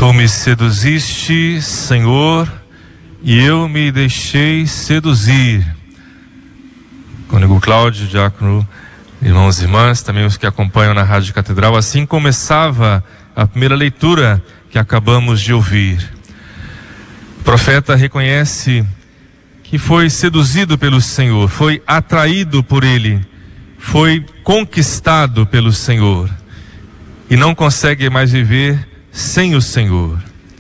Tu me seduziste, Senhor, e eu me deixei seduzir. Cônego Cláudio, diácono, irmãos e irmãs, também os que acompanham na Rádio Catedral. Assim começava a primeira leitura que acabamos de ouvir. O profeta reconhece que foi seduzido pelo Senhor, foi atraído por Ele, foi conquistado pelo Senhor e não consegue mais viver sem o Senhor.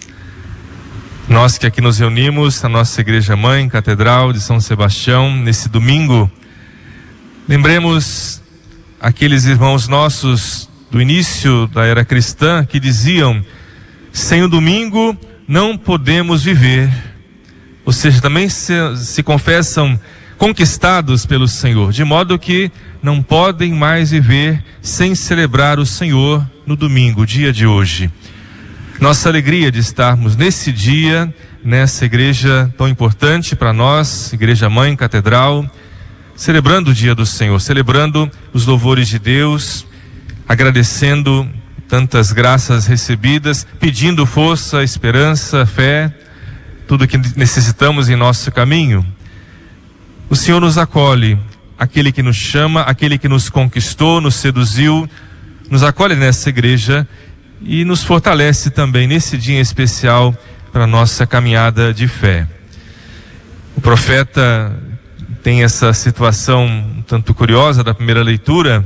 Nós que aqui nos reunimos na nossa Igreja Mãe, Catedral de São Sebastião, nesse domingo, lembremos aqueles irmãos nossos do início da era cristã que diziam: sem o domingo não podemos viver. Ou seja, também se confessam conquistados pelo Senhor, de modo que não podem mais viver sem celebrar o Senhor no domingo, dia de hoje. Nossa alegria de estarmos nesse dia, nessa igreja tão importante para nós, Igreja Mãe, Catedral, celebrando o dia do Senhor, celebrando os louvores de Deus, agradecendo tantas graças recebidas, pedindo força, esperança, fé, tudo que necessitamos em nosso caminho. O Senhor nos acolhe, aquele que nos chama, aquele que nos conquistou, nos seduziu, nos acolhe nessa igreja e nos fortalece também nesse dia especial para a nossa caminhada de fé. O profeta tem essa situação um tanto curiosa da primeira leitura.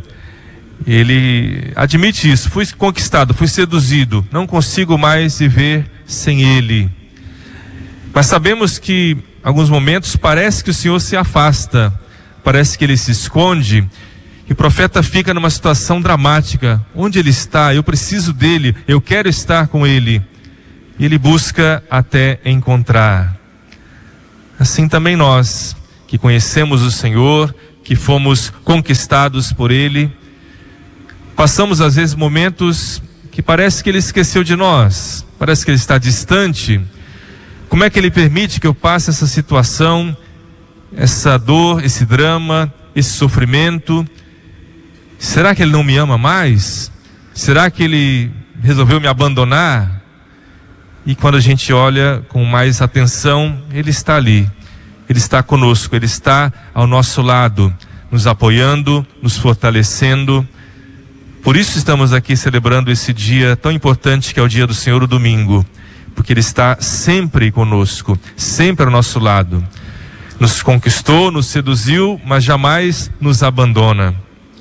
Ele admite isso: fui conquistado, fui seduzido, não consigo mais viver sem Ele. Mas sabemos que em alguns momentos parece que o Senhor se afasta, parece que Ele se esconde, e o profeta fica numa situação dramática. Onde Ele está? Eu preciso dEle, eu quero estar com Ele. E ele busca até encontrar. Assim também nós, que conhecemos o Senhor, que fomos conquistados por Ele, passamos às vezes momentos que parece que Ele esqueceu de nós, parece que Ele está distante. Como é que Ele permite que eu passe essa situação, essa dor, esse drama, esse sofrimento? Será que Ele não me ama mais? Será que Ele resolveu me abandonar? E quando a gente olha com mais atenção, Ele está ali, Ele está conosco, Ele está ao nosso lado, nos apoiando, nos fortalecendo. Por isso estamos aqui celebrando esse dia tão importante que é o dia do Senhor, o domingo, porque Ele está sempre conosco, sempre ao nosso lado. Nos conquistou, nos seduziu, mas jamais nos abandona.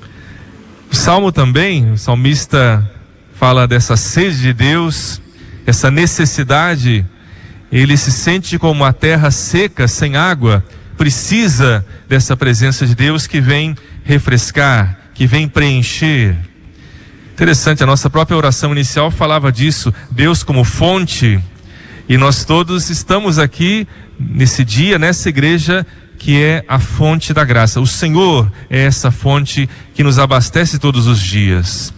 O Salmo também, o salmista fala dessa sede de Deus, essa necessidade. Ele se sente como a terra seca, sem água, precisa dessa presença de Deus que vem refrescar, que vem preencher. Interessante, a nossa própria oração inicial falava disso, Deus como fonte, e nós todos estamos aqui nesse dia, nessa igreja que é a fonte da graça. O Senhor é essa fonte que nos abastece todos os dias.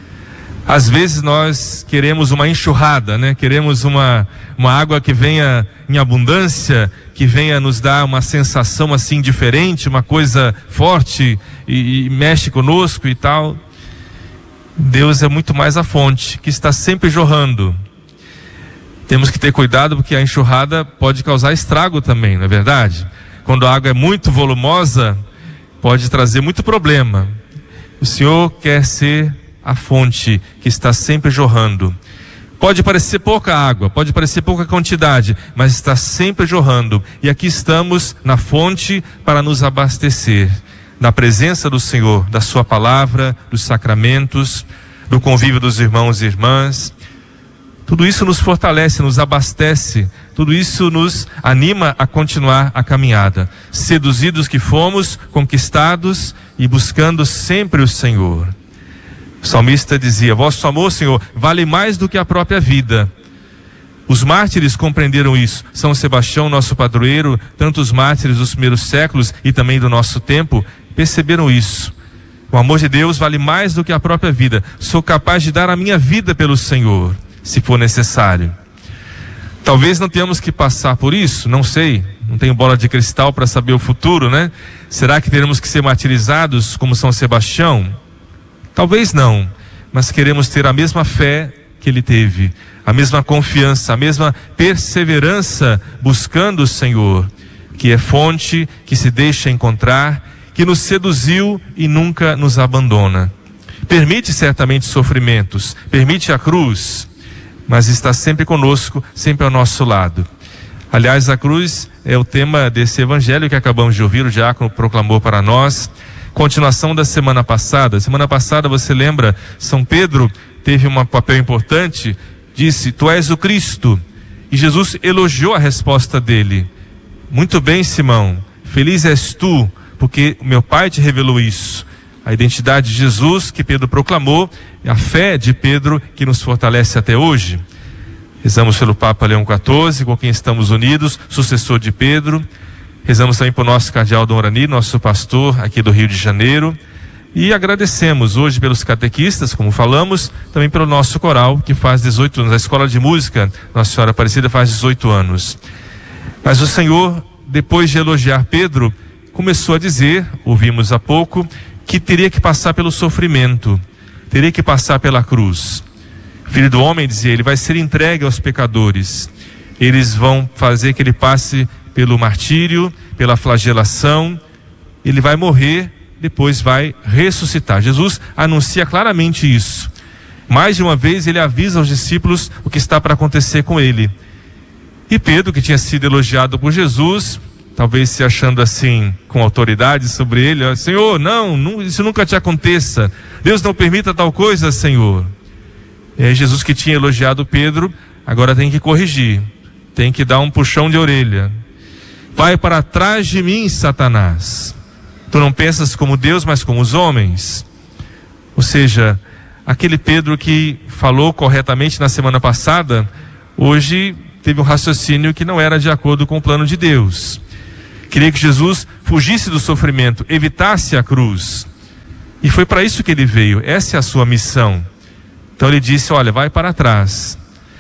Às vezes nós queremos uma enxurrada, né? Queremos uma água que venha em abundância, que venha nos dar uma sensação assim diferente, uma coisa forte e mexe conosco e tal. Deus é muito mais a fonte, que está sempre jorrando. Temos que ter cuidado porque a enxurrada pode causar estrago também, não é verdade? Quando a água é muito volumosa, pode trazer muito problema. O Senhor quer ser a fonte que está sempre jorrando. Pode parecer pouca água, pode parecer pouca quantidade, mas está sempre jorrando. E aqui estamos na fonte para nos abastecer da presença do Senhor, da sua palavra, dos sacramentos, do convívio dos irmãos e irmãs. Tudo isso nos fortalece, nos abastece, tudo isso nos anima a continuar a caminhada. Seduzidos que fomos, conquistados e buscando sempre o Senhor. O salmista dizia: vosso amor, Senhor, vale mais do que a própria vida. Os mártires compreenderam isso. São Sebastião, nosso padroeiro, tantos mártires dos primeiros séculos e também do nosso tempo, perceberam isso. O amor de Deus vale mais do que a própria vida. Sou capaz de dar a minha vida pelo Senhor, se for necessário. Talvez não tenhamos que passar por isso, não sei. Não tenho bola de cristal para saber o futuro, né? Será que teremos que ser martirizados como São Sebastião? Talvez não, mas queremos ter a mesma fé que ele teve, a mesma confiança, a mesma perseverança buscando o Senhor, que é fonte, que se deixa encontrar, que nos seduziu e nunca nos abandona. Permite certamente sofrimentos, permite a cruz, mas está sempre conosco, sempre ao nosso lado. Aliás, a cruz é o tema desse evangelho que acabamos de ouvir, o diácono proclamou para nós. Continuação da semana passada. Semana passada, você lembra, São Pedro teve um papel importante, disse: tu és o Cristo. E Jesus elogiou a resposta dele. Muito bem, Simão, feliz és tu, porque meu Pai te revelou isso. A identidade de Jesus que Pedro proclamou, a fé de Pedro que nos fortalece até hoje. Rezamos pelo Papa Leão XIV, com quem estamos unidos, sucessor de Pedro. Rezamos também por nosso cardeal Dom Rani, nosso pastor aqui do Rio de Janeiro. E agradecemos hoje pelos catequistas, como falamos, também pelo nosso coral, que faz 18 anos. A Escola de Música Nossa Senhora Aparecida faz 18 anos. Mas o Senhor, depois de elogiar Pedro, começou a dizer, ouvimos há pouco, que teria que passar pelo sofrimento, teria que passar pela cruz. Filho do homem, dizia ele, vai ser entregue aos pecadores. Eles vão fazer que ele passe pelo martírio, pela flagelação. Ele vai morrer, depois vai ressuscitar. Jesus anuncia claramente isso. Mais de uma vez ele avisa aos discípulos o que está para acontecer com ele. E Pedro, que tinha sido elogiado por Jesus, talvez se achando assim, com autoridade sobre ele: Senhor, não, isso nunca te aconteça. Deus não permita tal coisa, Senhor. Jesus, que tinha elogiado Pedro, agora tem que corrigir, tem que dar um puxão de orelha. Vai para trás de mim, Satanás. Tu não pensas como Deus, mas como os homens. Ou seja, aquele Pedro que falou corretamente na semana passada, hoje teve um raciocínio que não era de acordo com o plano de Deus. Queria que Jesus fugisse do sofrimento, evitasse a cruz. E foi para isso que ele veio, essa é a sua missão. Então ele disse: olha, vai para trás.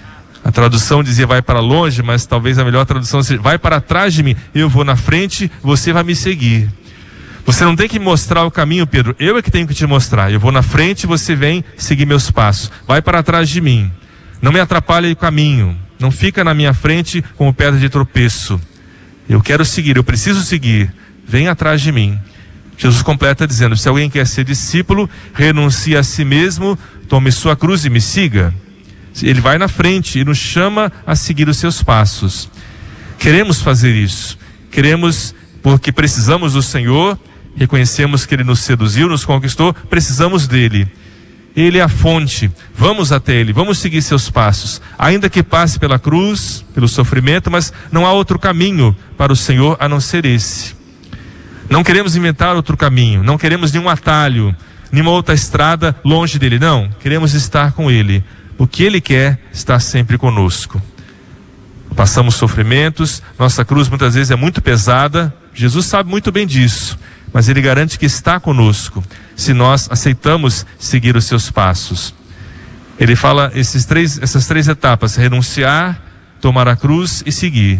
A tradução dizia vai para longe, mas talvez a melhor tradução seja: vai para trás de mim, eu vou na frente, você vai me seguir. Você não tem que me mostrar o caminho, Pedro, eu é que tenho que te mostrar. Eu vou na frente, você vem seguir meus passos. Vai para trás de mim, não me atrapalhe o caminho, não fica na minha frente como pedra de tropeço. Eu quero seguir, eu preciso seguir, vem atrás de mim. Jesus completa dizendo: se alguém quer ser discípulo, renuncie a si mesmo, tome sua cruz e me siga. Ele vai na frente e nos chama a seguir os seus passos. Queremos fazer isso, queremos porque precisamos do Senhor, reconhecemos que Ele nos seduziu, nos conquistou, precisamos dEle. Ele é a fonte, vamos até Ele, vamos seguir seus passos, ainda que passe pela cruz, pelo sofrimento, mas não há outro caminho para o Senhor a não ser esse. Não queremos inventar outro caminho, não queremos nenhum atalho, nenhuma outra estrada longe dEle, não, queremos estar com Ele. O que Ele quer está sempre conosco. Passamos sofrimentos, nossa cruz muitas vezes é muito pesada, Jesus sabe muito bem disso, mas Ele garante que está conosco, se nós aceitamos seguir os seus passos. Ele fala essas três etapas: renunciar, tomar a cruz e seguir.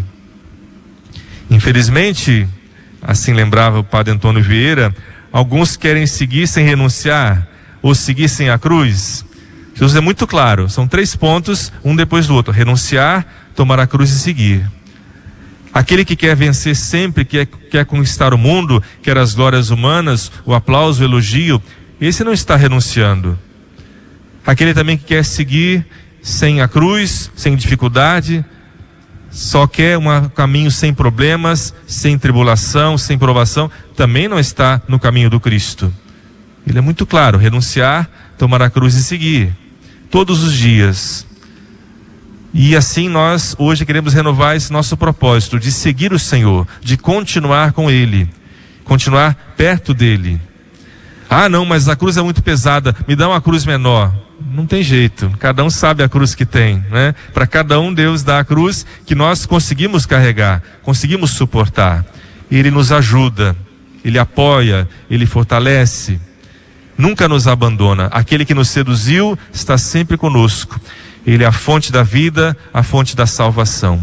Infelizmente, assim lembrava o padre Antônio Vieira, alguns querem seguir sem renunciar, ou seguir sem a cruz. Jesus é muito claro, são 3 pontos, um depois do outro: renunciar, tomar a cruz e seguir. Aquele que quer vencer sempre, que quer conquistar o mundo, quer as glórias humanas, o aplauso, o elogio, esse não está renunciando. Aquele também que quer seguir sem a cruz, sem dificuldade, só quer um caminho sem problemas, sem tribulação, sem provação, também não está no caminho do Cristo. Ele é muito claro: renunciar, tomar a cruz e seguir, todos os dias. E assim nós hoje queremos renovar esse nosso propósito de seguir o Senhor, de continuar com Ele, continuar perto dEle. Ah, não, mas a cruz é muito pesada, me dá uma cruz menor. Não tem jeito, cada um sabe a cruz que tem, né? Para cada um Deus dá a cruz que nós conseguimos carregar, conseguimos suportar. Ele nos ajuda, Ele apoia, Ele fortalece, nunca nos abandona. Aquele que nos seduziu está sempre conosco. Ele é a fonte da vida, a fonte da salvação.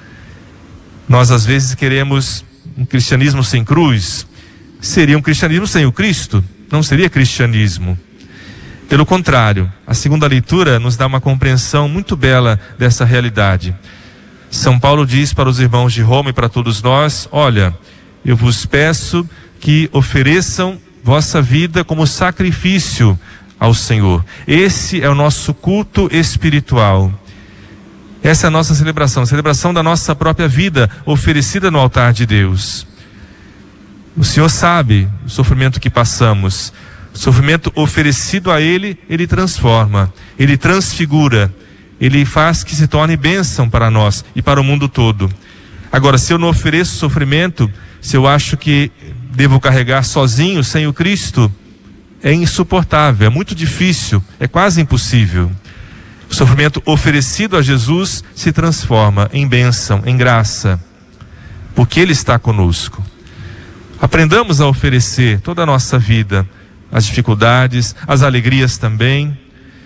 Nós às vezes queremos um cristianismo sem cruz. Seria um cristianismo sem o Cristo, não seria cristianismo. Pelo contrário, a segunda leitura nos dá uma compreensão muito bela dessa realidade. São Paulo diz para os irmãos de Roma e para todos nós: olha, eu vos peço que ofereçam vossa vida como sacrifício ao Senhor. Esse é o nosso culto espiritual. Essa é a nossa celebração, a celebração da nossa própria vida oferecida no altar de Deus. O Senhor sabe o sofrimento que passamos. O sofrimento oferecido a Ele, Ele transforma, Ele transfigura, Ele faz que se torne bênção para nós e para o mundo todo. Agora, se eu não ofereço sofrimento, se eu acho que devo carregar sozinho, sem o Cristo, é insuportável, é muito difícil, é quase impossível. O sofrimento oferecido a Jesus se transforma em bênção, em graça, porque Ele está conosco. Aprendamos a oferecer toda a nossa vida, as dificuldades, as alegrias também.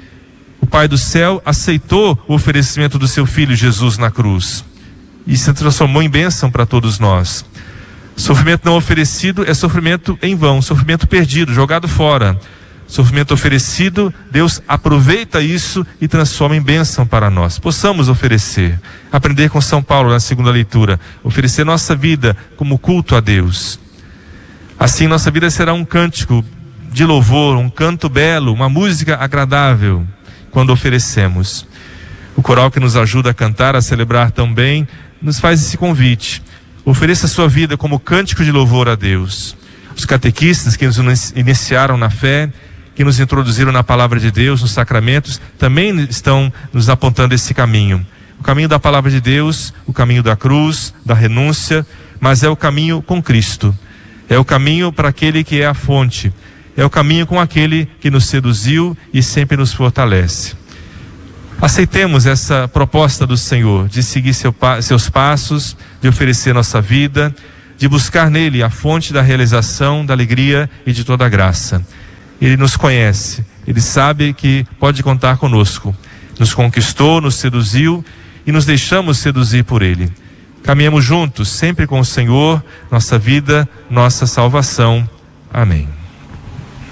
O Pai do céu aceitou o oferecimento do seu Filho Jesus na cruz e se transformou em bênção para todos nós. Sofrimento não oferecido é sofrimento em vão, sofrimento perdido, jogado fora. Sofrimento oferecido, Deus aproveita isso e transforma em bênção para nós. Possamos oferecer, aprender com São Paulo na segunda leitura, oferecer nossa vida como culto a Deus. Assim nossa vida será um cântico de louvor, um canto belo, uma música agradável quando oferecemos. O coral que nos ajuda a cantar, a celebrar também, nos faz esse convite: ofereça a sua vida como cântico de louvor a Deus. Os catequistas que nos iniciaram na fé, que nos introduziram na palavra de Deus, nos sacramentos, também estão nos apontando esse caminho. O caminho da palavra de Deus, o caminho da cruz, da renúncia, mas é o caminho com Cristo. É o caminho para aquele que é a fonte. É o caminho com aquele que nos seduziu e sempre nos fortalece. Aceitemos essa proposta do Senhor de seguir seus passos, de oferecer nossa vida, de buscar nele a fonte da realização, da alegria e de toda a graça. Ele nos conhece, Ele sabe que pode contar conosco. Nos conquistou, nos seduziu e nos deixamos seduzir por Ele. Caminhamos juntos, sempre com o Senhor, nossa vida, nossa salvação. Amém.